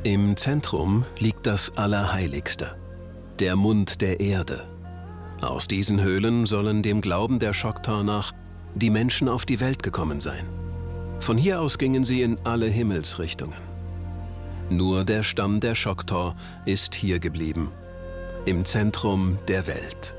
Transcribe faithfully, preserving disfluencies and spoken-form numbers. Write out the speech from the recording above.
Im Zentrum liegt das Allerheiligste, der Mund der Erde. Aus diesen Höhlen sollen dem Glauben der Choctaw nach die Menschen auf die Welt gekommen sein. Von hier aus gingen sie in alle Himmelsrichtungen. Nur der Stamm der Choctaw ist hier geblieben, im Zentrum der Welt.